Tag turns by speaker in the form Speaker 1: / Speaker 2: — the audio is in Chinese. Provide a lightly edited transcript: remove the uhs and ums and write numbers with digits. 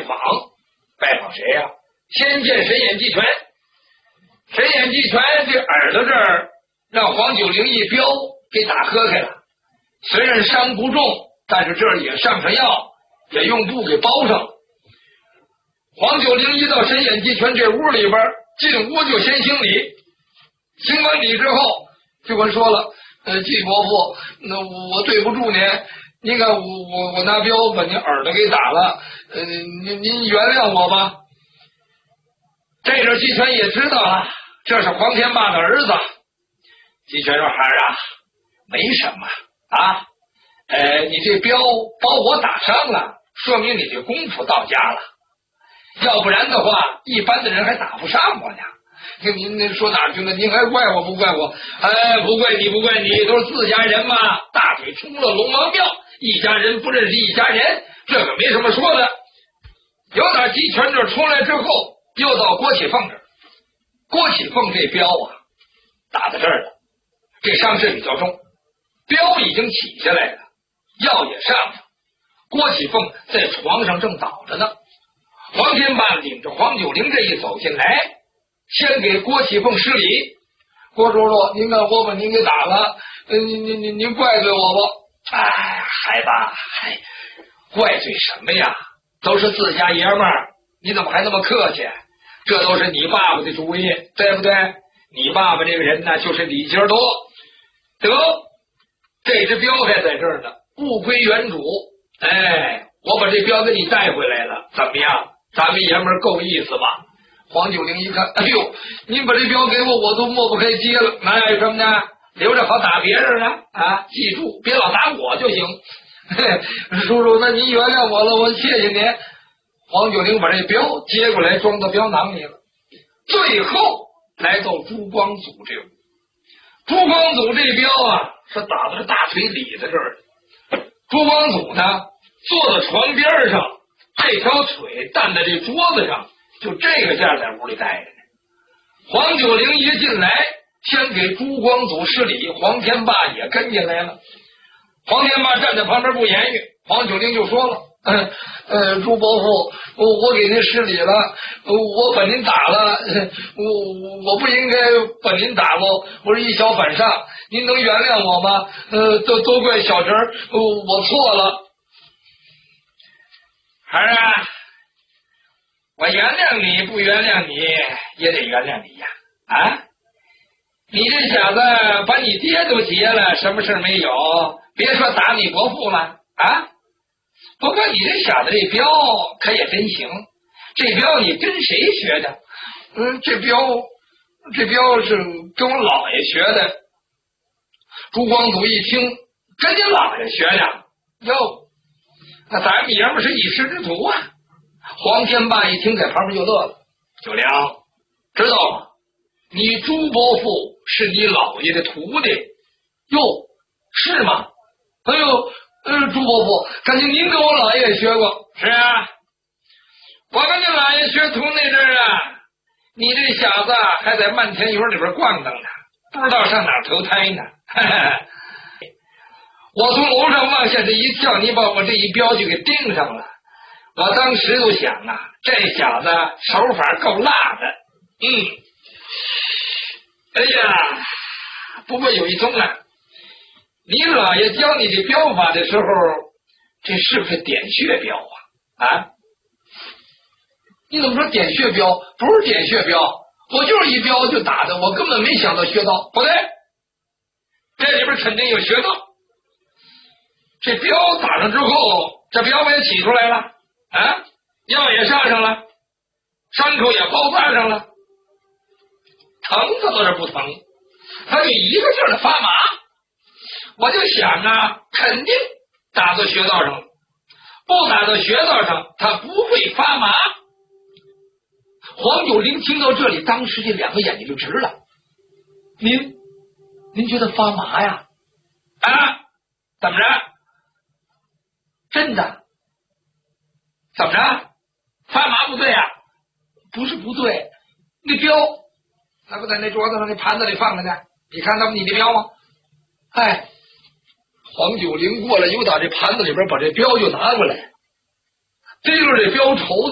Speaker 1: 访，拜访谁呀？先见神眼集权。神眼集权这耳朵这儿让黄九龄一镖给打磕开了，虽然伤不重，但是这儿也上上药，也用布给包上了。黄九龄一到神眼集权这屋里边，进屋就先行礼，行完礼之后就跟说了：季伯父，那我对不住您，您看我拿镖把您耳朵给打了，您原谅我吧。这阵季全也知道了，这是黄天霸的儿子。季全说：孩儿啊，没什么啊，你这镖把我打伤了，说明你这功夫到家了，要不然的话，一般的人还打不上我呢。您说哪去了？您还怪我不怪我？不怪你，不怪你，都是自家人嘛。大腿出了龙王庙，一家人不认识一家人，这个没什么说的。由打鸡拳这出来之后，又到郭启凤这儿。郭启凤这镖啊，打到这儿了，这伤势比较重，镖已经起下来了，药也上了。郭启凤在床上正倒着呢。黄天霸领着黄九龄这一走进来，先给郭启凤施礼：郭叔叔，您看我把您给打了，您怪罪我吧？孩子，怪罪什么呀？都是自家爷们儿，你怎么还那么客气？这都是你爸爸的主意，对不对？你爸爸这个人呢，就是礼节多。得，这只镖还在这儿呢，物归原主。我把这镖给你带回来了，怎么样？咱们爷们儿够意思吧？黄九龄一看，哎呦，您把这镖给我，我都抹不开接了。那有什么呢？留着好打别人啊！记住，别老打我就行。叔叔，那您原谅我了，我谢谢您。黄九龄把这镖接过来，装到镖囊里了。最后来到朱光祖这屋，朱光祖这镖啊，是打到大腿里的这儿。朱光祖呢，坐在床边上，这条腿担在这桌子上，就这个架在屋里待着呢。黄九龄一进来，先给朱光祖施礼，黄天霸也跟进来了。黄天霸站在旁边不言语，黄九龄就说了：朱伯父，我给您施礼了，我把您打了，我不应该把您打喽，我是一小反上，您能原谅我吗？都怪小侄儿，我错了。孩儿啊，我原谅你不原谅你也得原谅你呀！你这小子把你爹都劫了，什么事没有？别说打你伯父了啊！不过你这小子这镖可也真行，这镖你跟谁学的？这镖是跟我姥爷学的。朱光祖一听，跟你姥爷学的哟，那咱们爷们是一师之徒啊！黄天霸一听，在旁边就乐了。九龄，知道吗？你朱伯父是你姥爷的徒弟。哟，是吗？哎呦，朱伯父，感情您跟我姥爷也学过。是啊，我跟你姥爷学徒那阵儿啊，你这小子还在漫天园里边逛荡呢，不知道上哪儿投胎呢。我从楼上往下这一跳，你把我这一镖就给盯上了。我当时就想啊，这小子手法够辣的。哎呀，不过有一宗啊，你姥爷教你这镖法的时候，这是不是点穴镖啊？你怎么说点穴镖？不是点穴镖，我就是一镖就打的，我根本没想到穴道。不对，这里边肯定有穴道。这镖打上之后，这镖也起出来了药也上上了，伤口也包扎上了，疼它倒是不疼，它就一个劲儿的发麻。我就想啊，肯定打到穴道上了，不打到穴道上，它不会发麻。黄九龄听到这里，当时这两个眼睛就直了。您觉得发麻呀？怎么着？真的？怎么着？发麻不对啊？不是不对，那镖那不在那桌子上那盘子里放着呢？你看那不你的镖吗？黄九龄过来，又打这盘子里边把这镖就拿过来，逮着这镖头子